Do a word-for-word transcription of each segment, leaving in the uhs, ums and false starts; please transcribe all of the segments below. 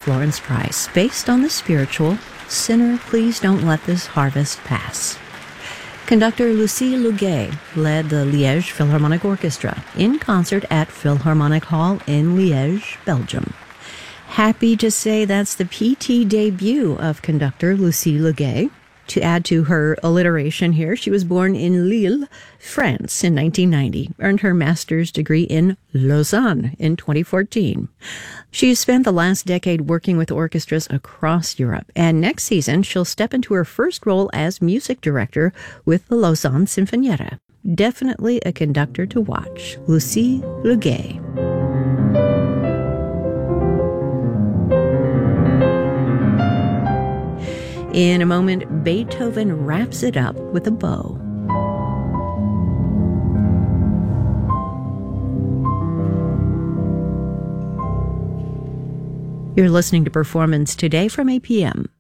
Florence Price, based on the spiritual Sinner, Please Don't Let This Harvest Pass. Conductor Lucie Luguet led the Liège Philharmonic Orchestra in concert at Philharmonic Hall in Liège, Belgium. Happy to say that's the P T debut of conductor Lucie Luguet. To add to her alliteration here, she was born in Lille, France in nineteen ninety, earned her master's degree in Lausanne in twenty fourteen. She spent the last decade working with orchestras across Europe, and next season she'll step into her first role as music director with the Lausanne Sinfonietta. Definitely a conductor to watch, Lucie Luguet. In a moment, Beethoven wraps it up with a bow. You're listening to Performance Today from A P M.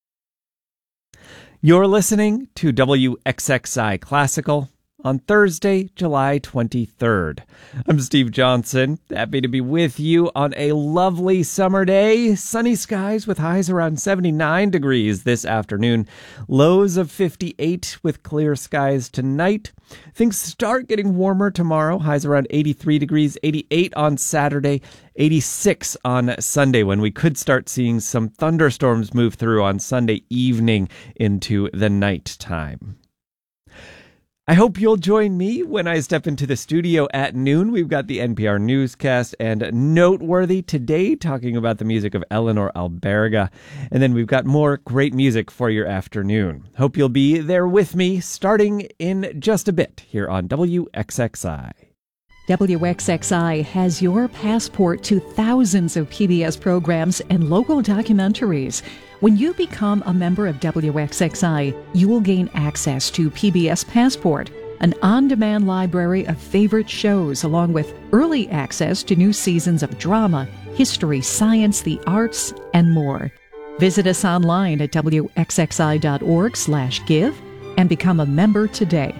You're listening to W X X I Classical on Thursday, July twenty-third. I'm Steve Johnson, happy to be with you on a lovely summer day. Sunny skies with highs around seventy-nine degrees this afternoon. Lows of fifty-eight with clear skies tonight. Things start getting warmer tomorrow. Highs around eighty-three degrees, eighty-eight on Saturday, eighty-six on Sunday, when we could start seeing some thunderstorms move through on Sunday evening into the night time. I hope you'll join me when I step into the studio at noon. We've got the N P R newscast and Noteworthy today, talking about the music of Eleanor Alberga. And then we've got more great music for your afternoon. Hope you'll be there with me starting in just a bit here on W X X I. W X X I has your passport to thousands of P B S programs and local documentaries. When you become a member of W X X I, you will gain access to P B S Passport, an on-demand library of favorite shows, along with early access to new seasons of drama, history, science, the arts, and more. Visit us online at W X X I dot org slash give and become a member today.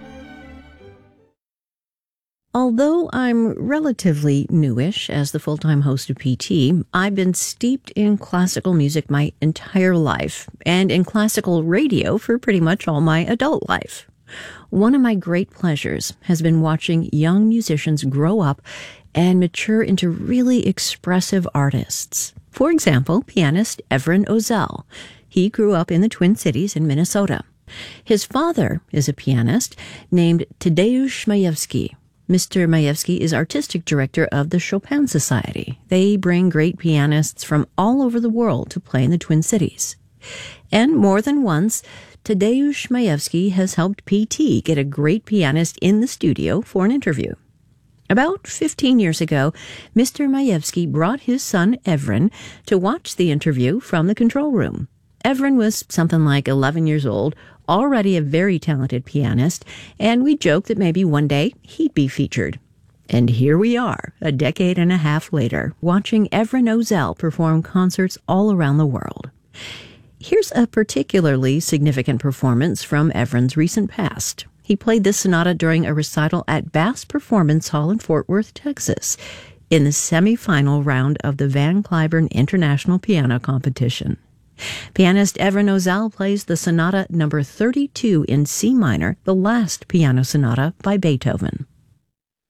Although I'm relatively newish as the full-time host of P T, I've been steeped in classical music my entire life, and in classical radio for pretty much all my adult life. One of my great pleasures has been watching young musicians grow up and mature into really expressive artists. For example, pianist Evren Özel. He grew up in the Twin Cities in Minnesota. His father is a pianist named Tadeusz Majewski. Mister Majewski is artistic director of the Chopin Society. They bring great pianists from all over the world to play in the Twin Cities. And more than once, Tadeusz Majewski has helped P T get a great pianist in the studio for an interview. About fifteen years ago, Mister Majewski brought his son Evren to watch the interview from the control room. Evren was something like eleven years old, already a very talented pianist, and we joked that maybe one day he'd be featured. And here we are, a decade and a half later, watching Evren Özel perform concerts all around the world. Here's a particularly significant performance from Evren's recent past. He played this sonata during a recital at Bass Performance Hall in Fort Worth, Texas, in the semifinal round of the Van Cliburn International Piano Competition. Pianist Evren Özel plays the sonata number thirty-two in C minor, the last piano sonata by Beethoven.